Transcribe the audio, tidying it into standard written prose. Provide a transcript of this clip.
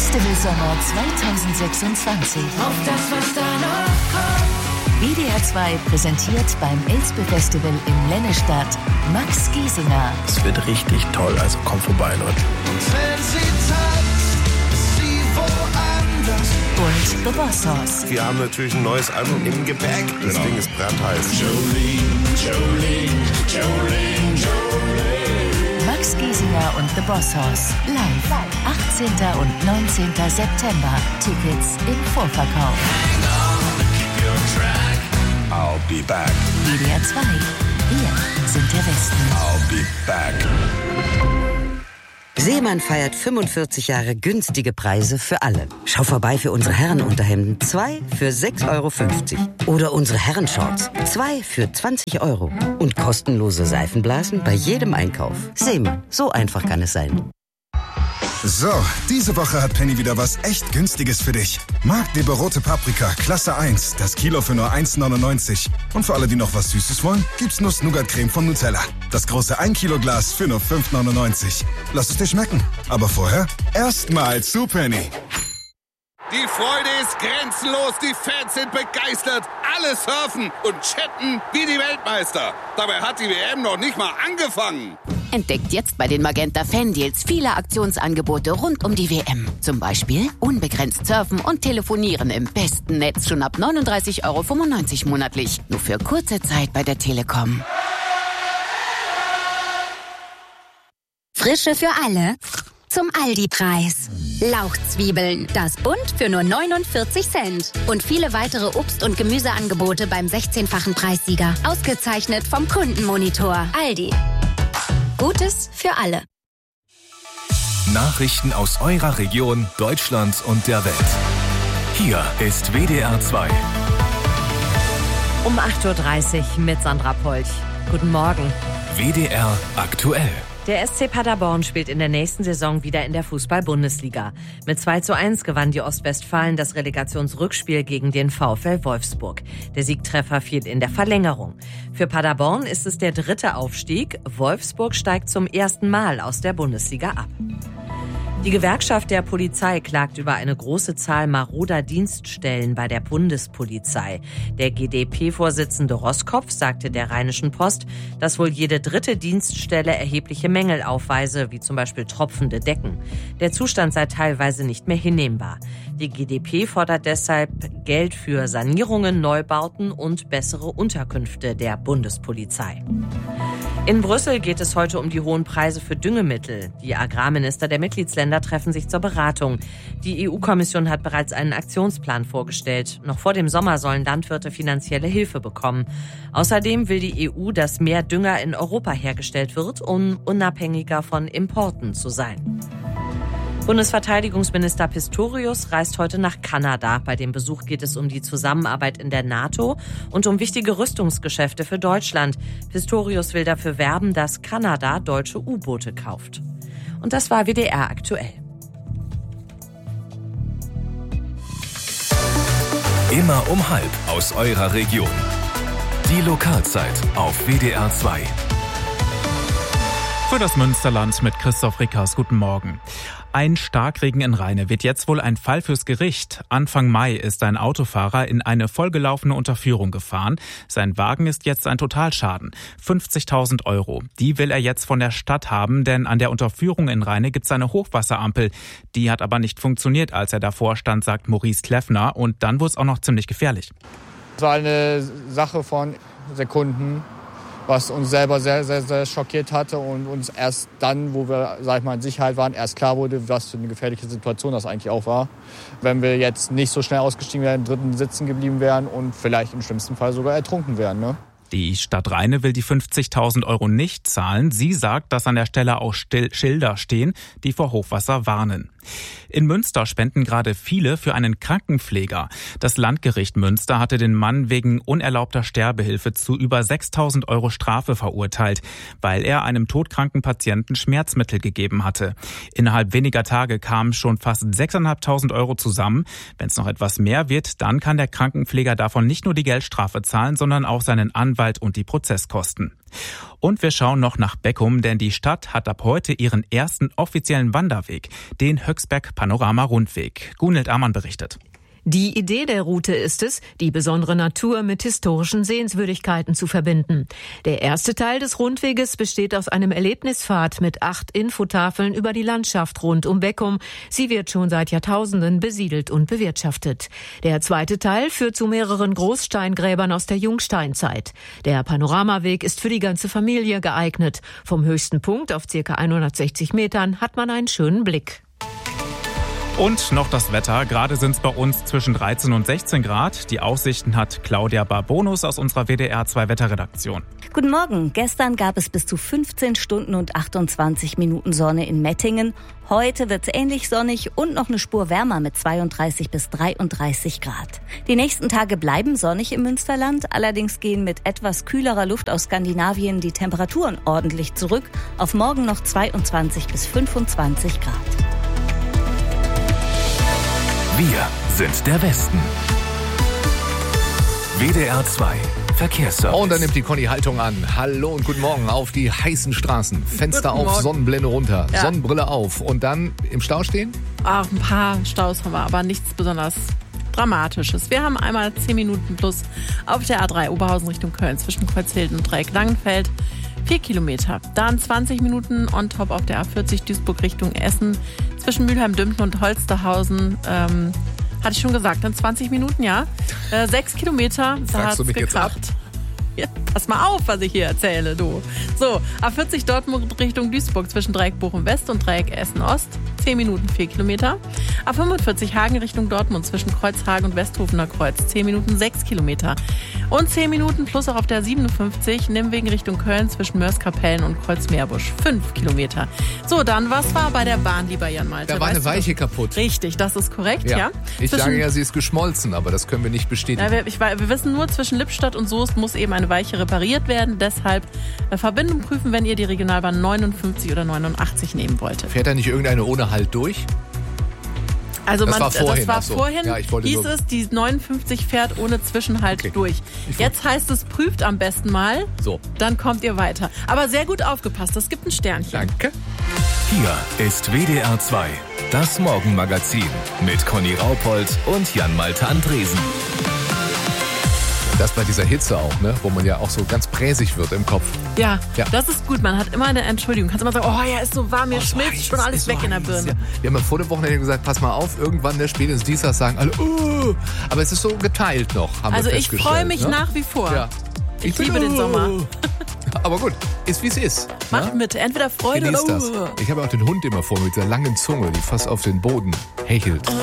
Festival Sommer 2026. Auf das, was da noch kommt. WDR 2 präsentiert beim Elspe Festival in Lennestadt Max Giesinger. Es wird richtig toll, also kommt vorbei, Leute. Und wenn sie tanzt, ist sie woanders. Und The Boss Hoss. Wir haben natürlich ein neues Album im Gepäck. Das Ding ist brandheiß. Jolene. Max Giesinger und The Boss Hoss. Live. 18. und 19. September. Tickets im Vorverkauf. I'll be back. WDR 2. Wir sind der Westen. I'll be back. Seemann feiert 45 Jahre günstige Preise für alle. Schau vorbei für unsere Herrenunterhemden. 2 für 6,50 €. Oder unsere Herrenshorts. 2 für 20 €. Und kostenlose Seifenblasen bei jedem Einkauf. Seemann, so einfach kann es sein. So, diese Woche hat Penny wieder was echt Günstiges für dich. Magdeburg rote Paprika, Klasse 1, das Kilo für nur 1,99. Und für alle, die noch was Süßes wollen, gibt's Nuss-Nougat-Creme von Nutella. Das große 1 Kilo Glas für nur 5,99. Lass es dir schmecken. Aber vorher erstmal zu Penny. Die Freude ist grenzenlos, die Fans sind begeistert, alle surfen und chatten wie die Weltmeister. Dabei hat die WM noch nicht mal angefangen. Entdeckt jetzt bei den Magenta Fan-Deals viele Aktionsangebote rund um die WM. Zum Beispiel unbegrenzt surfen und telefonieren im besten Netz schon ab 39,95 € monatlich. Nur für kurze Zeit bei der Telekom. Frische für alle zum Aldi-Preis. Lauchzwiebeln, das Bund für nur 49 Cent. Und viele weitere Obst- und Gemüseangebote beim 16-fachen Preissieger. Ausgezeichnet vom Kundenmonitor. Aldi. Gutes für alle. Nachrichten aus eurer Region, Deutschland und der Welt. Hier ist WDR 2. Um 8:30 Uhr mit Sandra Polch. Guten Morgen. WDR aktuell. Der SC Paderborn spielt in der nächsten Saison wieder in der Fußball-Bundesliga. Mit 2:1 gewann die Ostwestfalen das Relegationsrückspiel gegen den VfL Wolfsburg. Der Siegtreffer fiel in der Verlängerung. Für Paderborn ist es der 3. Aufstieg. Wolfsburg steigt zum ersten Mal aus der Bundesliga ab. Die Gewerkschaft der Polizei klagt über eine große Zahl maroder Dienststellen bei der Bundespolizei. Der GdP-Vorsitzende Roskopf sagte der Rheinischen Post, dass wohl jede 3. Dienststelle erhebliche Mängel aufweise, wie zum Beispiel tropfende Decken. Der Zustand sei teilweise nicht mehr hinnehmbar. Die GdP fordert deshalb Geld für Sanierungen, Neubauten und bessere Unterkünfte der Bundespolizei. In Brüssel geht es heute um die hohen Preise für Düngemittel. Die Agrarminister der Mitgliedsländer treffen sich zur Beratung. Die EU-Kommission hat bereits einen Aktionsplan vorgestellt. Noch vor dem Sommer sollen Landwirte finanzielle Hilfe bekommen. Außerdem will die EU, dass mehr Dünger in Europa hergestellt wird, um unabhängiger von Importen zu sein. Bundesverteidigungsminister Pistorius reist heute nach Kanada. Bei dem Besuch geht es um die Zusammenarbeit in der NATO und um wichtige Rüstungsgeschäfte für Deutschland. Pistorius will dafür werben, dass Kanada deutsche U-Boote kauft. Und das war WDR aktuell. Immer um 12:30 aus eurer Region. Die Lokalzeit auf WDR 2. Für das Münsterland mit Christoph Rickers. Guten Morgen. Ein Starkregen in Rheine wird jetzt wohl ein Fall fürs Gericht. Anfang Mai ist ein Autofahrer in eine vollgelaufene Unterführung gefahren. Sein Wagen ist jetzt ein Totalschaden. 50.000 €. Die will er jetzt von der Stadt haben, denn an der Unterführung in Rheine gibt es eine Hochwasserampel. Die hat aber nicht funktioniert, als er davor stand, sagt Maurice Kleffner. Und dann wurde es auch noch ziemlich gefährlich. Es war eine Sache von Sekunden, was uns selber sehr, sehr, sehr schockiert hatte und uns erst dann, wo wir, in Sicherheit waren, erst klar wurde, was für eine gefährliche Situation das eigentlich auch war. Wenn wir jetzt nicht so schnell ausgestiegen wären, im 3. sitzen geblieben wären und vielleicht im schlimmsten Fall sogar ertrunken wären, ne? Die Stadt Rheine will die 50.000 € nicht zahlen. Sie sagt, dass an der Stelle auch Schilder stehen, die vor Hochwasser warnen. In Münster spenden gerade viele für einen Krankenpfleger. Das Landgericht Münster hatte den Mann wegen unerlaubter Sterbehilfe zu über 6.000 € Strafe verurteilt, weil er einem todkranken Patienten Schmerzmittel gegeben hatte. Innerhalb weniger Tage kamen schon fast 6.500 € zusammen. Wenn es noch etwas mehr wird, dann kann der Krankenpfleger davon nicht nur die Geldstrafe zahlen, sondern auch seinen Anwalt Anwalt und die Prozesskosten. Und wir schauen noch nach Beckum, denn die Stadt hat ab heute ihren ersten offiziellen Wanderweg, den Höchstberg Panorama Rundweg. Gunhild Amann berichtet. Die Idee der Route ist es, die besondere Natur mit historischen Sehenswürdigkeiten zu verbinden. Der erste Teil des Rundweges besteht aus einem Erlebnispfad mit 8 Infotafeln über die Landschaft rund um Beckum. Sie wird schon seit Jahrtausenden besiedelt und bewirtschaftet. Der zweite Teil führt zu mehreren Großsteingräbern aus der Jungsteinzeit. Der Panoramaweg ist für die ganze Familie geeignet. Vom höchsten Punkt auf ca. 160 Metern hat man einen schönen Blick. Und noch das Wetter. Gerade sind es bei uns zwischen 13 und 16 Grad. Die Aussichten hat Claudia Barbonus aus unserer WDR 2 Wetterredaktion. Guten Morgen. Gestern gab es bis zu 15 Stunden und 28 Minuten Sonne in Mettingen. Heute wird es ähnlich sonnig und noch eine Spur wärmer mit 32 bis 33 Grad. Die nächsten Tage bleiben sonnig im Münsterland. Allerdings gehen mit etwas kühlerer Luft aus Skandinavien die Temperaturen ordentlich zurück. Auf morgen noch 22 bis 25 Grad. Wir sind der Westen. WDR 2 Verkehrsservice. Und dann nimmt die Conny Haltung an. Hallo und guten Morgen auf die heißen Straßen. Fenster auf, Sonnenblende runter, ja. Sonnenbrille auf. Und dann im Stau stehen? Ach, ein paar Staus haben wir, aber nichts besonders Dramatisches. Wir haben einmal 10 Minuten plus auf der A3 Oberhausen Richtung Köln zwischen Kreuzhilden und Dreieck-Langenfeld. 4 Kilometer. Dann 20 Minuten on top auf der A40 Duisburg Richtung Essen. Zwischen Mülheim-Dümpen und Holsterhausen. Hatte ich schon gesagt, dann 20 Minuten, ja. 6 Kilometer, da hat es gekracht. Ja, pass mal auf, was ich hier erzähle, du. So, A40 Dortmund Richtung Duisburg zwischen Dreieck Bochum West und Dreieck Essen Ost. 10 Minuten, 4 Kilometer. A45 Hagen Richtung Dortmund zwischen Kreuzhagen und Westhofener Kreuz. 10 Minuten, 6 Kilometer. Und 10 Minuten plus auch auf der 57 Nimwegen Richtung Köln zwischen Mörs-Kapellen und Kreuzmeerbusch. 5 Kilometer. So, dann, was war bei der Bahn, lieber Jan Malte? Da war eine Weiche kaputt. Richtig, das ist korrekt, ja. Ich sage ja, sie ist geschmolzen, aber das können wir nicht bestätigen. Ja, wir wissen nur, zwischen Lippstadt und Soest muss eben eine Weiche repariert werden. Deshalb Verbindung prüfen, wenn ihr die Regionalbahn 59 oder 89 nehmen wollt. Fährt da nicht irgendeine ohne Halt durch? Also das war vorhin ja, hieß es, die 59 fährt ohne Zwischenhalt durch. Jetzt heißt es, prüft am besten mal, dann kommt ihr weiter. Aber sehr gut aufgepasst, das gibt ein Sternchen. Danke. Hier ist WDR 2, das Morgenmagazin mit Conny Raupold und Jan Malte Andresen. Das bei dieser Hitze auch, ne? Wo man ja auch so ganz präsig wird im Kopf. Ja, das ist gut. Man hat immer eine Entschuldigung. Kannst immer sagen, oh ja, ist so warm, mir schmilzt schon alles weg in der Birne. Ja. Wir haben ja vor der Woche gesagt, pass mal auf, irgendwann der spätestens Dienstag sagen alle, aber es ist so geteilt noch, haben wir festgestellt. Also ich freue mich nach wie vor. Ja. Ich liebe den Sommer. Aber gut, ist wie es ist. Macht mit, entweder Freude oder Ich habe auch den Hund immer vor mit dieser langen Zunge, die fast auf den Boden hechelt.